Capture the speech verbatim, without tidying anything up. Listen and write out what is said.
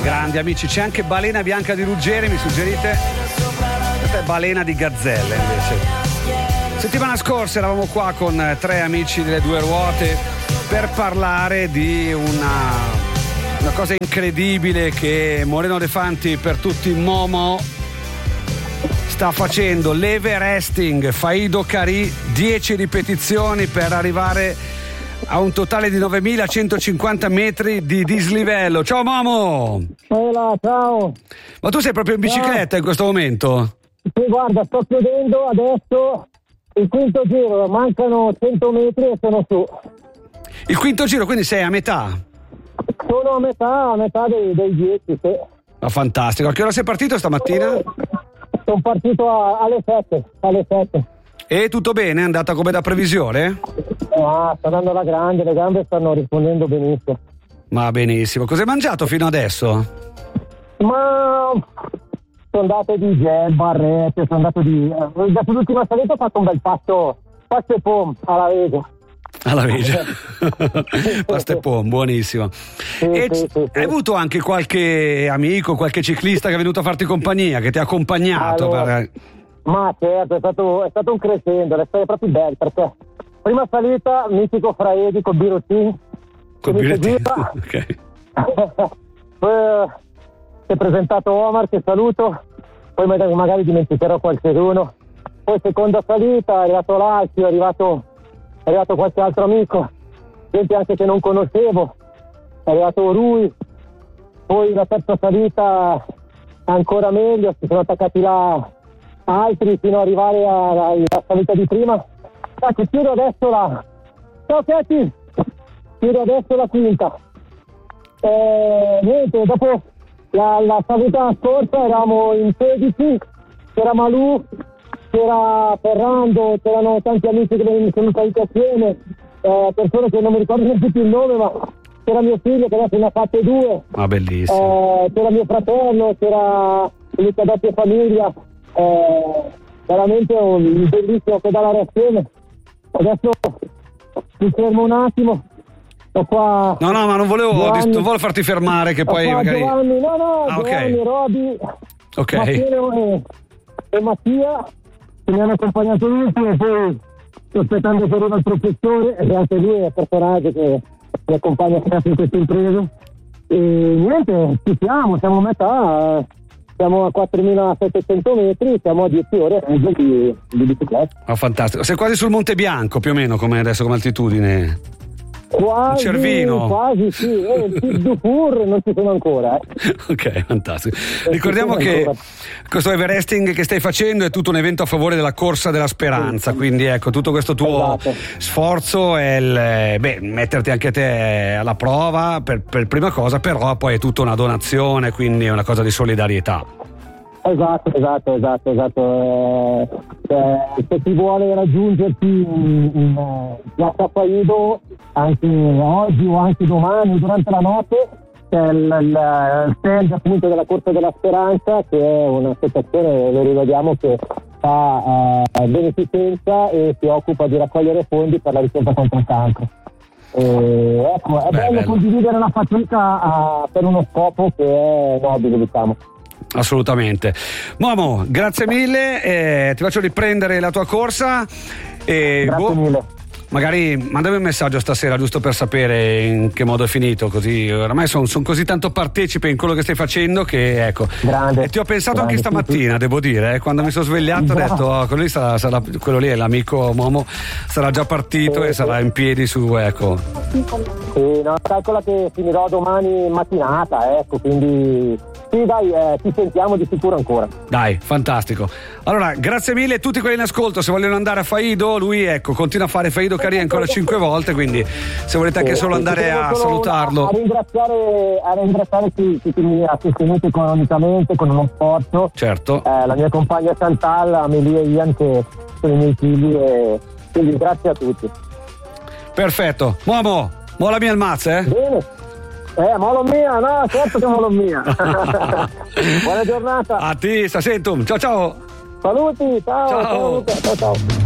grandi amici. C'è anche Balena Bianca di Ruggeri, mi suggerite? Questa è Balena di Gazzelle invece. Settimana scorsa eravamo qua con tre amici delle due ruote per parlare di una, una cosa incredibile che Moreno De Fanti, per tutti Momo, sta facendo l'Everesting. Faido Carì, dieci ripetizioni per arrivare a un totale di novemilacentocinquanta metri di dislivello. Ciao Momo! Hola, ciao! Ma tu sei proprio in bicicletta ciao. In questo momento? Sì, guarda, sto chiudendo adesso il quinto giro, mancano cento metri e sono su. Il quinto giro, quindi sei a metà? Sono a metà, a metà dei, dei dieci, sì. Ma fantastico. A che ora sei partito stamattina? Sono partito a, alle sette, alle sette. E tutto bene? È andata come da previsione? Ah, sta andando alla grande, le gambe stanno rispondendo benissimo. Ma benissimo. Cosa hai mangiato fino adesso? Ma sono andato di gel, barrette, sono andato di... Da l'ultima salita ho fatto un bel pasto, pasto e pom alla Vega. Alla Vega. Pasto e pom, buonissimo. Sì, e sì, sì, hai sì. avuto anche qualche amico, qualche ciclista che è venuto a farti compagnia, che ti ha accompagnato? Allora, per... Ma certo, è stato, è stato un crescendo, le storie proprio belle, perché prima salita, mitico Fraedi col Birotin. Col Birotin, ok. Poi si è presentato Omar, che saluto, poi magari dimenticherò qualcuno. Poi seconda salita, è arrivato l'Alfio, è arrivato, è arrivato qualche altro amico, gente anche che non conoscevo, è arrivato Rui. Poi la terza salita ancora meglio, si sono attaccati là altri fino ad arrivare alla salita di prima. Ah, che chiudo adesso la... Ciao Katy! Chiudo adesso la quinta. Eh, niente, dopo la, la salita scorsa eravamo in sedici, c'era Malù, c'era Ferrando, c'erano tanti amici che sono saliti assieme, eh, persone che non mi ricordo neanche più il nome, ma c'era mio figlio che adesso ne ha fatte due. Ah, bellissimo. Eh, c'era mio fratello, c'era l'unica doppia famiglia. Eh, veramente un bellissimo pedalare assieme. Adesso mi fermo un attimo. Sto qua. No, no, ma non volevo, non volevo farti fermare, che poi magari. Giovanni, no, no, ah, Giovanni, okay. Roby, okay. Matteo e, e Mattia che mi hanno accompagnato l'ultimo, e poi sto aspettando per uno il professore, e anche lui è un personaggio che mi accompagna sempre in queste imprese. E niente, ci siamo, siamo a metà. Siamo a quattromilasettecento metri, siamo a dieci ore di, di bicicletta. Ah, fantastico. Sei quasi sul Monte Bianco, più o meno, come adesso, come altitudine. Quasi, Cervino. quasi sì, eh, il Pic du Four non ci sono ancora. Eh. Ok, fantastico. Ricordiamo che ancora. Questo Everesting che stai facendo è tutto un evento a favore della Corsa della Speranza, sì. Quindi ecco, tutto questo tuo esatto. sforzo è il, beh, metterti anche te alla prova per, per prima cosa, però poi è tutta una donazione, quindi è una cosa di solidarietà. Esatto, esatto, esatto, esatto. Eh, eh, se ti vuole raggiungerti in, in Piazza Faido anche oggi o anche domani durante la notte, c'è il, il stand appunto della Corsa della Speranza, che è un'associazione, lo rivediamo, che fa eh, beneficenza e si occupa di raccogliere fondi per la ricerca contro il cancro. E, ecco, è Beh, bello, bello condividere la fatica a, per uno scopo che è nobile, diciamo. Assolutamente. Momo, grazie mille, eh, ti faccio riprendere la tua corsa e grazie boh, mille. Magari mandami un messaggio stasera giusto per sapere in che modo è finito, così oramai sono son così tanto partecipe in quello che stai facendo che ecco. Grande, e ti ho pensato grande, anche stamattina, sì, devo dire, eh, quando mi sono svegliato ho detto oh, quello, lì sarà, sarà, quello lì è l'amico Momo, sarà già partito sì, e sì. sarà in piedi su, ecco. Sì, no, calcola che finirò domani mattinata, ecco, quindi sì, dai, eh, ci sentiamo di sicuro ancora. Dai, fantastico. Allora, grazie mille a tutti quelli in ascolto. Se vogliono andare a Faido, lui ecco, continua a fare Faido Carì ancora cinque volte, quindi se volete anche solo andare a salutarlo. A ringraziare, a ringraziare chi, chi mi ha sostenuto economicamente con uno sforzo. Certo. Eh, la mia compagna Chantal, Amelie e Ian, che sono i miei figli, e quindi grazie a tutti. Perfetto. Momo, mola mia il mazzo, eh? Bene. Eh, molo mia, no, certo che molo mia. Buona giornata. A ti, Sasentum. Ciao ciao. Saluti, ciao. Ciao, ciao, ciao. ciao.